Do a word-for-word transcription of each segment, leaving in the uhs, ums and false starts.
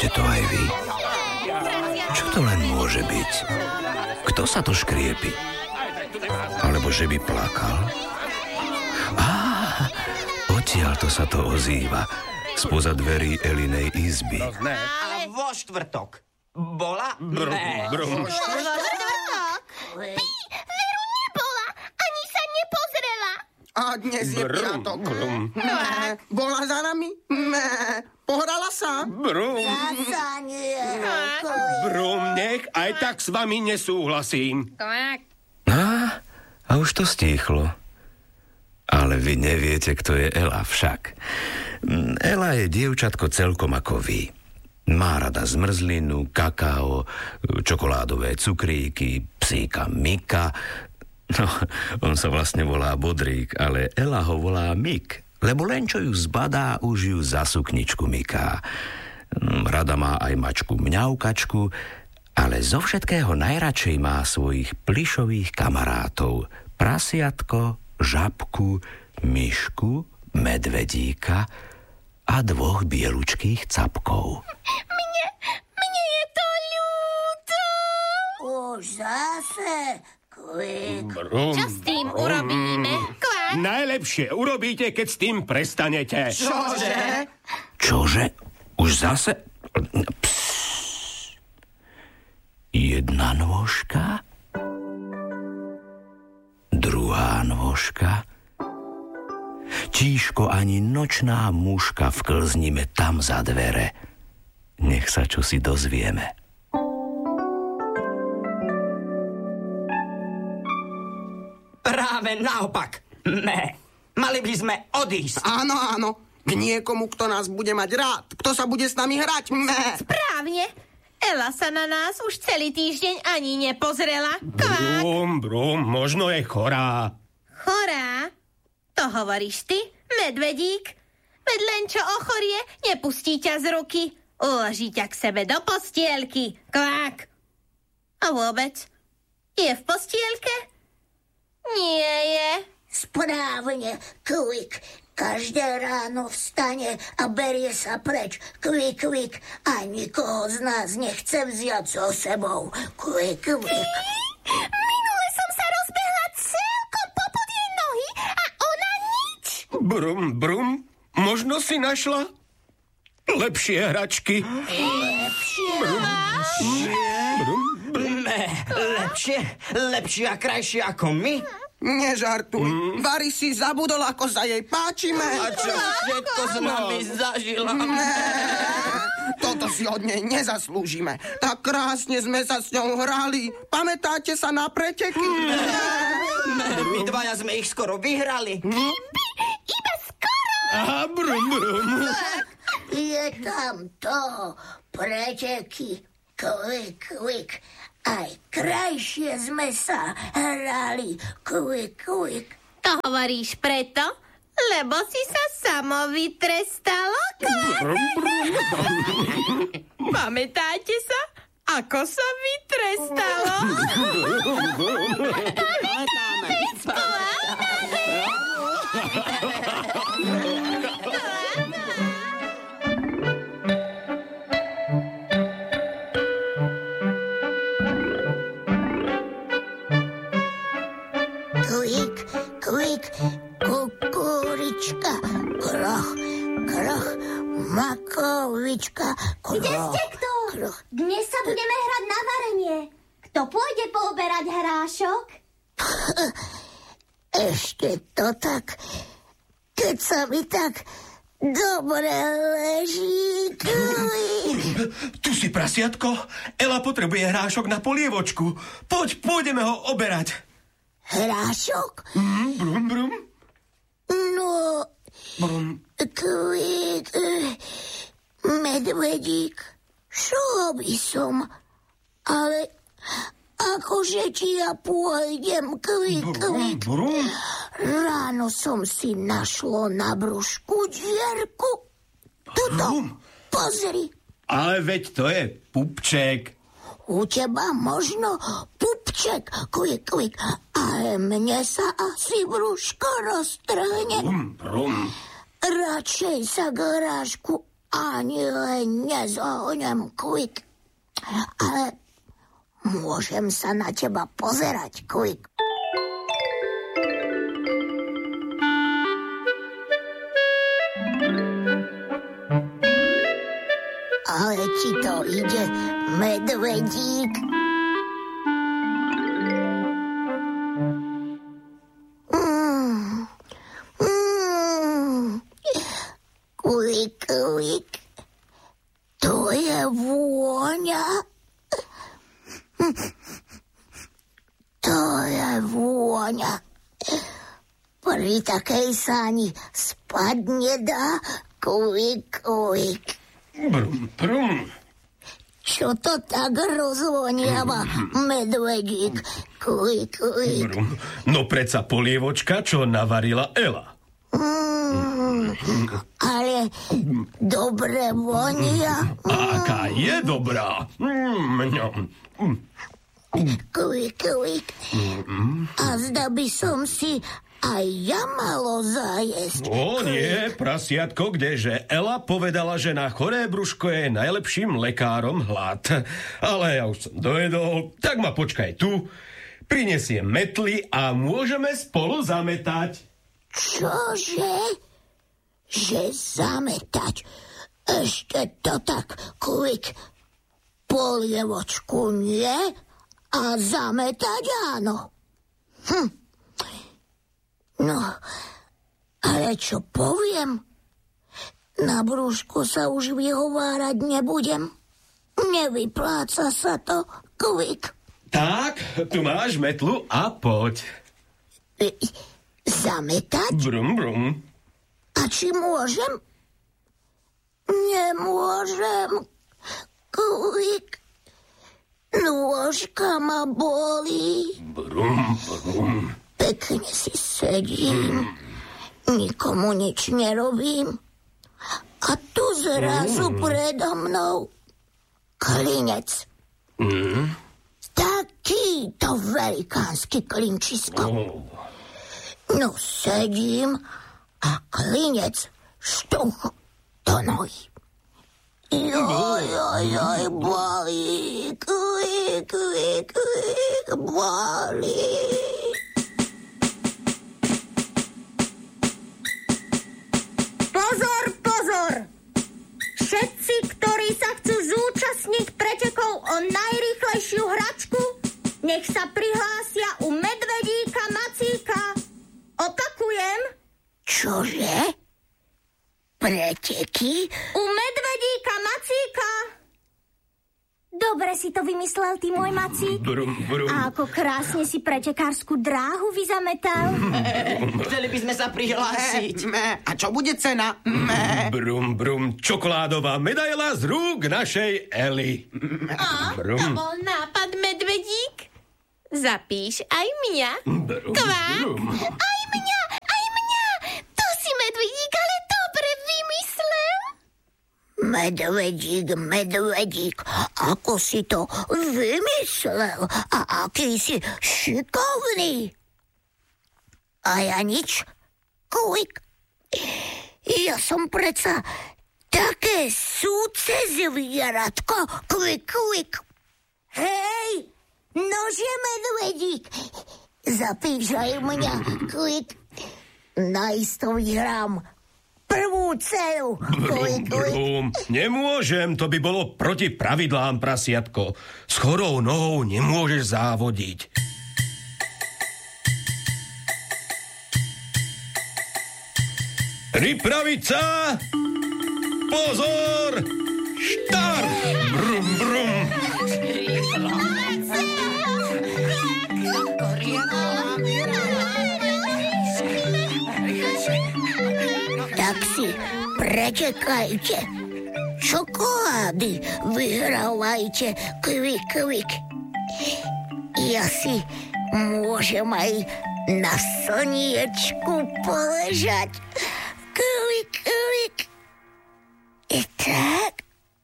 Počujete to aj vy? Čo to len môže byť? Kto sa to škriepi? Alebo že by plakal? Á, odtiaľ to sa to ozýva. Spoza dverí Elinej izby. A vo štvrtok bola? Brum, brum. Vo štvrtok? Pí, veru nebola, ani sa nepozrela. A dnes je Brum, piatok. brum. Mé. Bola za nami? Mé. Pohrala sa? Brum, Zasa nie. brum, nech aj tak s vami nesúhlasím. Á, a už to stíchlo. Ale vy neviete, kto je Ela však. Ela je dievčatko celkom ako vy. Má rada zmrzlinu, kakao, čokoládové cukríky, psíka Mika. No, on sa vlastne volá Bodrík, ale Ela ho volá Mik, lebo len čo ju zbadá, už ju za sukničku myká. Rada má aj mačku Mňaukačku, ale zo všetkého najradšej má svojich plyšových kamarátov. Prasiatko, žabku, myšku, medvedíka a dvoch bielučkých capkov. Mne, mne je to ľúto. Už zase, Kvik. Brum, Čo s tým urobíme? Kvak. najlepšie urobíte, keď s tým prestanete. Čože? Čože? Už zase? Psst. Jedna nôžka? Druhá nôžka? Tíško ani nočná muška, vklznime tam za dvere. Nech sa čosi dozvieme. Práve naopak. Ne. Mali by sme odísť. Áno, áno. K niekomu, kto nás bude mať rád. Kto sa bude s nami hrať. Mé. Správne. Ela sa na nás už celý týždeň ani nepozrela. Kvák. Brum, brum, možno je chorá. Chorá? To hovoríš ty, medvedík? Veď len čo ochorie, nepustí ťa z ruky. Uloží ťa k sebe do postielky. Kvák. A vôbec? Je v postielke? Nie je. Správne, Kvik. Každé ráno vstane a berie sa preč. Kvik, Kvik. A nikoho z nás nechce vziať so sebou. Kvik, Kvik. Minule som sa rozbehla celkom popod jej nohy a ona nič. Brum, brum, možno si našla lepšie hračky. Lepšie. Ne. Lepšie, lepšie a krajšie ako my. Nežartuj. Mm. Vary si zabudol, ako sa jej páčime. A čo všetko s nami zažila. Toto si od nej nezaslúžime. Tak krásne sme sa s ňou hrali. Pamätáte sa na preteky? Ne, my dvaja sme ich skoro vyhrali. Iba skoro. Aha, brum, brum. Je tam to. Preteky. Kvik, Kvik. Aj krajšie sme sa hrali. Kvik, Kvik. To hovoríš preto, lebo si sa samo vytrestalo. Pamätáte sa, ako sa vytrestalo? Kvik, Kvik, kukurička, kroch, kroch, makovička, kroch. Kde ste kto? Kroch. Dnes sa budeme hrať na varenie. Kto pôjde pooberať hrášok? Ešte to tak, keď sa mi tak dobre leží, Kvik. Tu si, prasiatko. Ela potrebuje hrášok na polievočku. Poď, pôjdeme ho oberať. Hrášok? Mm, brum, brum. No, Brum. Kvik, eh, medvedík, čo by som, ale akože ti ja pôjdem, Kvik, Brum, Kvik. brum. Ráno som si našlo na brúšku dierku. Tuto, Brum. pozri. Ale veď to je pupček. U teba možno pupček, Kvik, Kvik, ale mne sa asi brúško roztrhne. Brum, brum. Radšej sa k hrášku ani len nezohnem, Quick. Ale môžem sa na teba pozerať, Quick. Ale ti to ide, medvedík. Mm. Mm. Quick, Quick. To je vôňa. To je vôňa. Pri takej sa ani spať nedá, Quick, Quick. Brum, brum. Čo to tak rozvoniava, medvedík? Quick, Quick. Brum. No predsa polievočka, čo navarila Ela. Mm, ale dobre vonia. A aká je dobrá. Mm, mm. Quick, Quick. A zda by som si aj ja malo zajesť. O nie, prasiatko, kdeže Ela povedala, že na choré brúško je najlepším lekárom hlad. Ale ja už som dojedol, tak ma počkaj tu, prinesiem metly a môžeme spolu zametať. Čože? Že zametať? Ešte to tak, Quick. Polievočku nie a zametať áno. Hm. No, ale čo poviem? Na brúšku sa už vyhovárať nebudem. Nevypláca sa to, Quick. Tak, tu máš metlu a poď. E, zametať? Brum, brum. A či môžem? Nemôžem, Quick. Nôžka ma bolí. Brum, brum. Pekne si sedím, nikomu nič nerobím. A tu zrazu predo mnou klinec. Mm. Takýto velikánsky klinčisko. Oh. No sedím a klinec štuch do nohy. Joj, joj, joj, bolí, Quick, Quick, Quick, bolí. Pozor, pozor! Všetci, ktorí sa chcú zúčastniť pretekov o najrýchlejšiu hračku, nech sa prihlásia u medvedíka Macíka. Opakujem. Čože? Preteky? U medvedíka Macíka. Dobre si to vymyslel, ty môj Macík. Brum, brum. A ako krásne si pretekárskú dráhu vyzametal. Chceli by sme sa prihlásiť. Mé. A čo bude cena? Mé. Brum, brum. Čokoládová medaila z rúk našej Eli. A, Brum. to bol nápad, medvedík. Zapíš aj mňa. Brum, Kvák. brum. Aj mňa, aj mňa. To si medvedík, ale dobre vymyslel. Medvedík, medvedík, ako si to vymyslel a aký si šikovný. A ja nič, Quick. Ja som predsa také súce zvieratko, Quick, Quick. Hej, nože medvedík, zapíš aj mňa, Quick. Najisto vyhrám prvú cenu. Brum, brum. Nemôžem, to by bolo proti pravidlám, prasiatko. S chorou nohou nemôžeš závodiť. Pripravica! Pozor! Štart! Brum, brum. Tak si pretekajte. Čokolády vyhrávajte, Quick, Quick. Ja si môžem aj na slniečku poležať. Quick, Quick. I tak.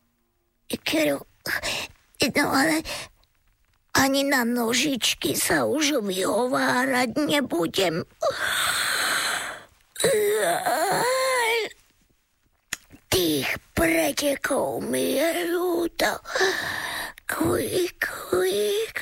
No ale ani na nožičky sa už vyhovárať nebudem. Tých pretekov mi je ľúto. Kvik, kvik.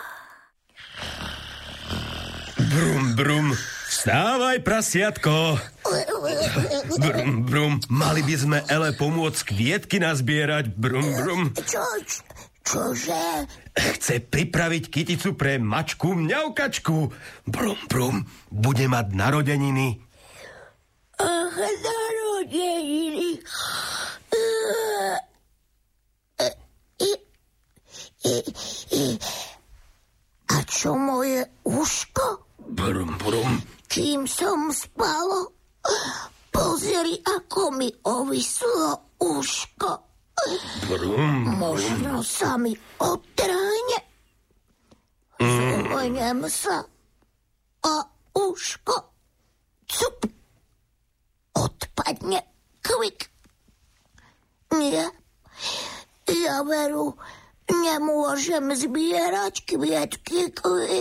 Brum, brum. Vstávaj, prasiatko. Brum, brum. Mali by sme Ele pomôcť kvietky nazbierať. Brum, brum. Čo, čože? Chce pripraviť kyticu pre mačku mňaukačku. Brum, brum. Bude mať narodeniny. Ach, narodeniny. A čo moje uško? Brum, brum. Kým som spala, pozri, ako mi ovislo uško. Brum, Možno sa mi otrhne. Zúmeniem sa a uško cup odpadne. Kvik. Nie, ja veru nemôžem zbierať kvietky. Kvik.